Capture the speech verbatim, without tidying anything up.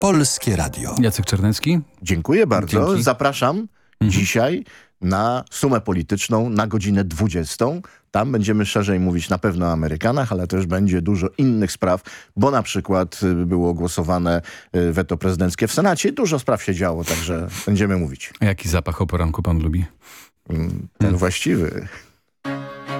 Polskie Radio. Jacek Czarnecki. Dziękuję bardzo. Dzięki. Zapraszam mhm. dzisiaj na Sumę Polityczną na godzinę dwudziestą. Tam będziemy szerzej mówić na pewno o Amerykanach, ale też będzie dużo innych spraw, bo na przykład było głosowane weto prezydenckie w Senacie. Dużo spraw się działo, także będziemy mówić. A jaki zapach o poranku pan lubi? Ten hmm. właściwy.